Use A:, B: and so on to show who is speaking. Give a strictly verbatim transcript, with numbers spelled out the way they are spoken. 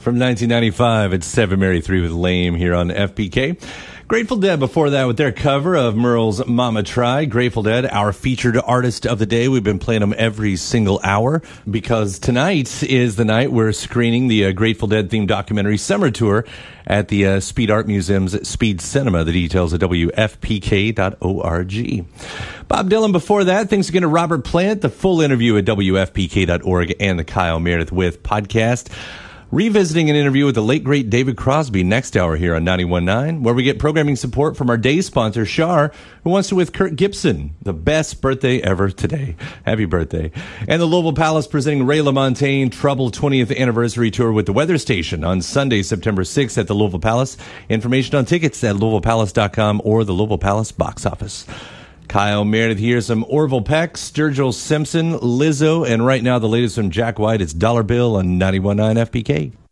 A: From nineteen ninety-five, it's Seven Mary three with Lame here on F P K. Grateful Dead before that with their cover of Merle's Mama Tried. Grateful Dead, our featured artist of the day. We've been playing them every single hour because tonight is the night we're screening the uh, Grateful Dead themed documentary Summer Tour at the uh, Speed Art Museum's Speed Cinema. The details at W F P K dot org. Bob Dylan before that. Thanks again to Robert Plant. The full interview at W F P K dot org and the Kyle Meredith With podcast. Revisiting an interview with the late, great David Crosby next hour here on ninety-one point nine, where we get programming support from our day sponsor, Shar, who wants to with Kurt Gibson. The best birthday ever today. Happy birthday. And the Louisville Palace presenting Ray LaMontagne Trouble twentieth Anniversary Tour with the Weather Station on Sunday, September sixth at the Louisville Palace. Information on tickets at Louisville Palace dot com or the Louisville Palace box office. Kyle Meredith here, some Orville Peck, Sturgill Simpson, Lizzo, and right now the latest from Jack White. It's Dollar Bill on ninety-one point nine F P K.